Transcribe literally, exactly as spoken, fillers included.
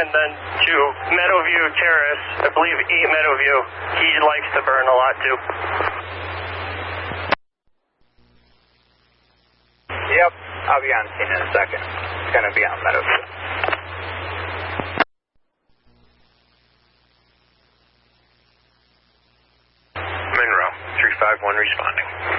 and then to Meadowview Terrace, I believe E Meadowview. He likes to burn a lot too. Yep, I'll be on scene in a second. It's going to be on Meadowview. Monroe, three five one responding.